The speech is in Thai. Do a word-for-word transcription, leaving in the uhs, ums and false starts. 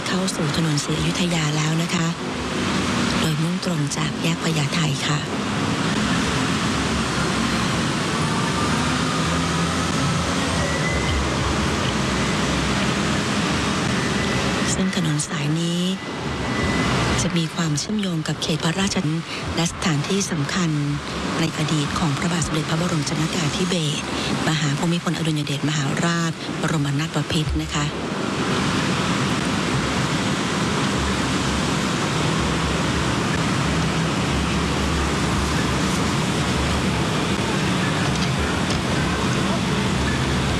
เข้าสู่ถนนศรีอยุธยาแล้วนะคะโดยมุ่งตรงจากแยกพญาไทค่ะซึ่งถนนสายนี้จะมีความเชื่อมโยงกับเขตพระราชและสถานที่สำคัญในอดีตของพระบาทสมเด็จพระบรมชนกาธิเบศรมหาภูมิพลอดุลยเดชมหาราชบรมนาถบพิตรนะคะ